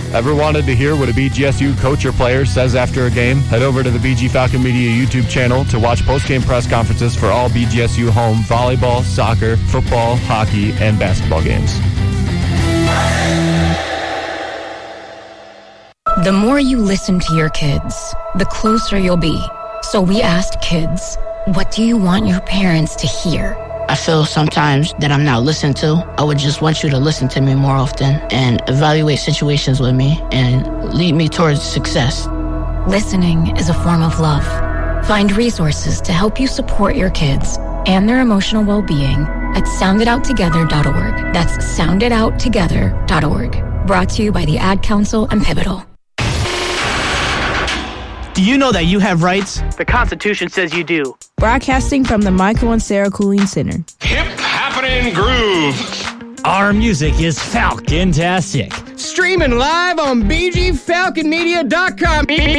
Ever wanted to hear what a BGSU coach or player says after a game? Head over to the BG Falcon Media YouTube channel to watch post-game press conferences for all BGSU home volleyball, soccer, football, hockey, and basketball games. The more you listen to your kids, the closer you'll be. So we asked kids, what do you want your parents to hear? I feel sometimes that I'm not listened to. I would just want you to listen to me more often and evaluate situations with me and lead me towards success. Listening is a form of love. Find resources to help you support your kids and their emotional well-being at sounditouttogether.org. That's sounditouttogether.org. Brought to you by the Ad Council and Pivotal. Do you know that you have rights? The Constitution says you do. Broadcasting from the Michael and Sarah Cooling Center. Hip Happening Groove. Our music is Falcon-tastic. Streaming live on BGFalconmedia.com.